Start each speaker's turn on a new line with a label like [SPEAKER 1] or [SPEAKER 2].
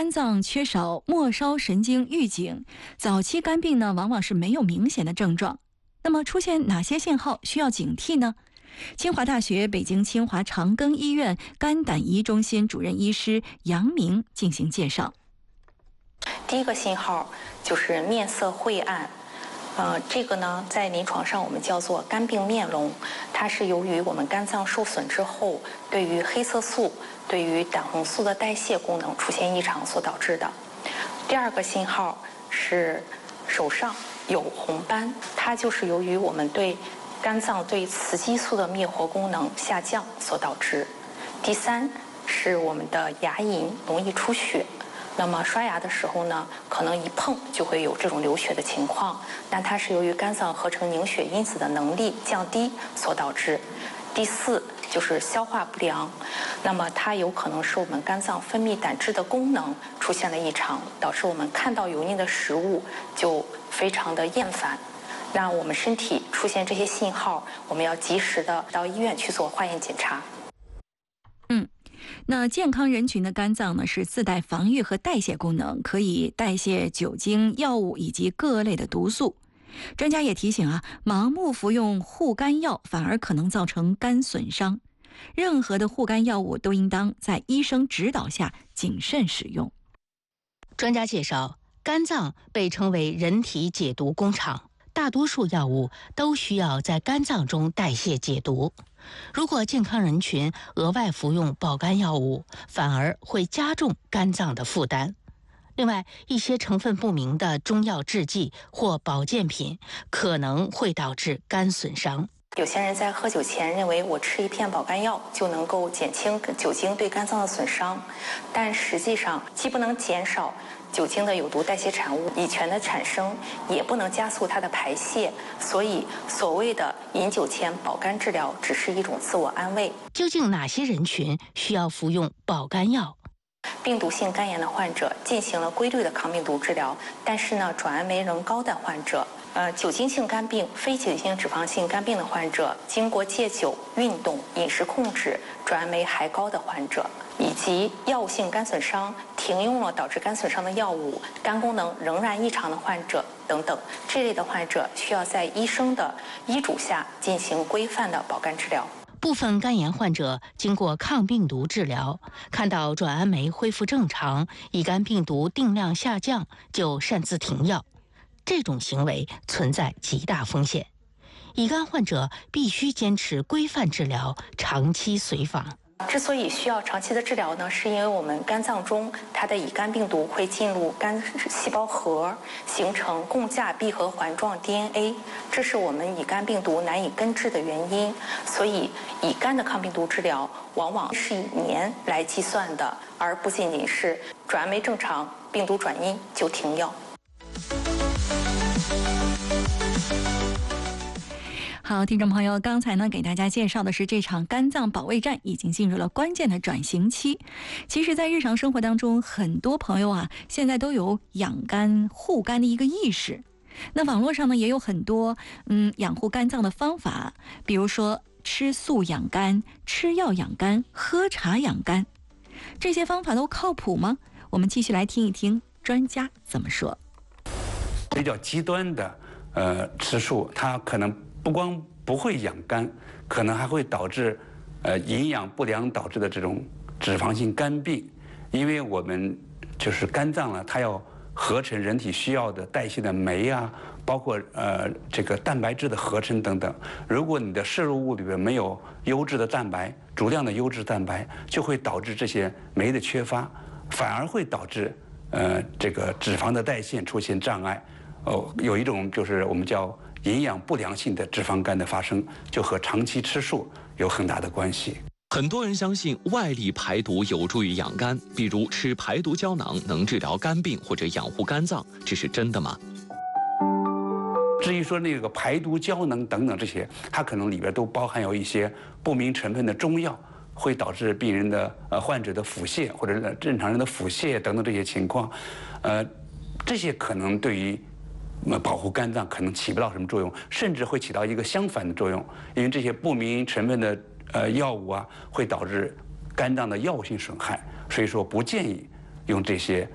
[SPEAKER 1] 肝脏缺少末梢神经预警，早期肝病呢往往是没有明显的症状。那么出现哪些信号需要警惕呢？清华大学北京清华长庚医院肝胆胰中心主任医师杨明进行介绍。
[SPEAKER 2] 第一个信号就是面色晦暗。这个呢，在临床上我们叫做肝病面胧，它是由于我们肝脏受损之后，对于黑色素、对于胆红素的代谢功能出现异常所导致的。第二个信号是手上有红斑，它就是由于我们对肝脏对雌激素的灭活功能下降所导致。第三是我们的牙龈容易出血。那么刷牙的时候呢，可能一碰就会有这种流血的情况，但它是由于肝脏合成凝血因子的能力降低所导致。第四就是消化不良，那么它有可能是我们肝脏分泌胆汁的功能出现了异常，导致我们看到油腻的食物就非常的厌烦。那我们身体出现这些信号，我们要及时的到医院去做化验检查。
[SPEAKER 1] 那健康人群的肝脏呢，是自带防御和代谢功能，可以代谢酒精、药物以及各类的毒素。专家也提醒盲目服用护肝药反而可能造成肝损伤。任何的护肝药物都应当在医生指导下谨慎使用。
[SPEAKER 3] 专家介绍，肝脏被称为人体解毒工厂，大多数药物都需要在肝脏中代谢解毒。如果健康人群额外服用保肝药物，反而会加重肝脏的负担。另外，一些成分不明的中药制剂或保健品可能会导致肝损伤。
[SPEAKER 2] 有些人在喝酒前认为我吃一片保肝药就能够减轻酒精对肝脏的损伤，但实际上既不能减少酒精的有毒代谢产物乙醛的产生，也不能加速它的排泄，所以所谓的饮酒前保肝治疗只是一种自我安慰。
[SPEAKER 3] 究竟哪些人群需要服用保肝药？
[SPEAKER 2] 病毒性肝炎的患者进行了规律的抗病毒治疗，但是呢，转氨酶仍高的患者，酒精性肝病、非酒精性脂肪性肝病的患者，经过戒酒、运动、饮食控制，转氨酶还高的患者，以及药物性肝损伤停用了导致肝损伤的药物，肝功能仍然异常的患者等等，这类的患者需要在医生的医嘱下进行规范的保肝治疗。
[SPEAKER 3] 部分肝炎患者经过抗病毒治疗，看到转氨酶恢复正常，乙肝病毒定量下降，就擅自停药。这种行为存在极大风险，乙肝患者必须坚持规范治疗，长期随访。
[SPEAKER 2] 之所以需要长期的治疗呢，是因为我们肝脏中它的乙肝病毒会进入肝细胞核，形成共价闭合环状 DNA， 这是我们乙肝病毒难以根治的原因。所以乙肝的抗病毒治疗往往是以年来计算的，而不仅仅是转氨酶正常、病毒转阴就停药。
[SPEAKER 1] 好，听众朋友，刚才呢给大家介绍的是这场肝脏保卫战已经进入了关键的转型期。其实在日常生活当中，很多朋友现在都有养肝护肝的一个意识。那网络上呢也有很多养护肝脏的方法，比如说吃素养肝、吃药养肝、喝茶养肝。这些方法都靠谱吗？我们继续来听一听专家怎么说。
[SPEAKER 4] 比较极端的吃素，它可能不光不会养肝，可能还会导致营养不良导致的这种脂肪性肝病。因为我们就是肝脏呢，它要合成人体需要的代谢的酶包括这个蛋白质的合成等等。如果你的摄入物里边没有优质的蛋白，足量的优质蛋白，就会导致这些酶的缺乏，反而会导致这个脂肪的代谢出现障碍。有一种就是我们叫营养不良性的脂肪肝的发生，就和长期吃素有很大的关系。
[SPEAKER 5] 很多人相信外力排毒有助于养肝，比如吃排毒胶囊能治疗肝病或者养护肝脏，这是真的吗？
[SPEAKER 4] 至于说那个排毒胶囊等等这些，它可能里边都包含有一些不明成分的中药，会导致病人的患者的腹泻或者正常人的腹泻等等这些情况，这些可能对于保护肝脏可能起不到什么作用，甚至会起到一个相反的作用，因为这些不明成分的药物会导致肝脏的药性损害，所以说不建议用这些